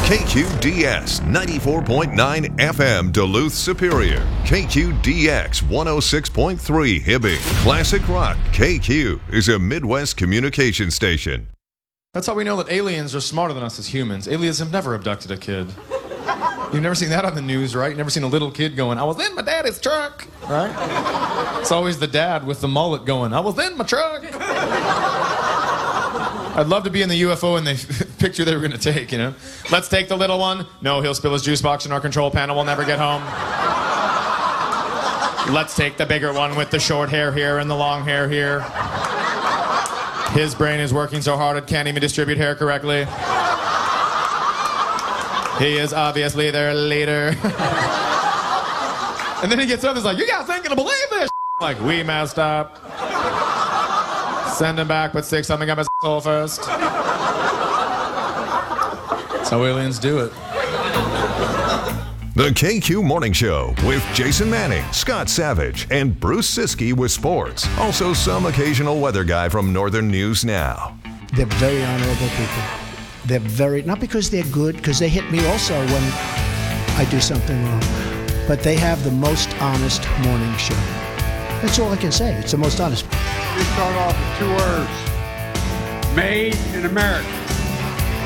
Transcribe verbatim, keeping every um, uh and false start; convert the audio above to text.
K Q D S ninety-four point nine F M Duluth Superior. K Q D X one oh six point three Hibbing. Classic Rock. K Q is a Midwest communication station. That's how we know that aliens are smarter than us as humans. Aliens have never abducted a kid. You've never seen that on the news, right? You've never seen a little kid going, I was in my daddy's truck, right? It's always the dad with the mullet going, I was in my truck. I'd love to be in the U F O and the picture they were going to take, you know? Let's take the little one. No, he'll spill his juice box in our control panel. We'll never get home. Let's take the bigger one with the short hair here and the long hair here. His brain is working so hard it can't even distribute hair correctly. He is obviously their leader. And then he gets up and is like, you guys ain't gonna believe this. Like, we messed up. Send him back, but stick something up his hole first. That's how aliens do it. The K Q Morning Show with Jason Manning, Scott Savage, and Bruce Siskey with sports. Also some occasional weather guy from Northern News Now. They're very honorable people. They're very, not because they're good, because they hit me also when I do something wrong, but they have the most honest morning show. That's all I can say. It's the most honest. We start off with two words. Made in America.